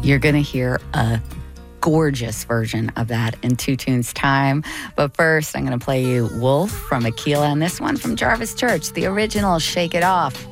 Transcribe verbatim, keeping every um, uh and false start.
You're going to hear a gorgeous version of that in two tunes time. But first, I'm going to play you Wolf from Aquila, and this one from Jarvis Church, the original Shake It Off.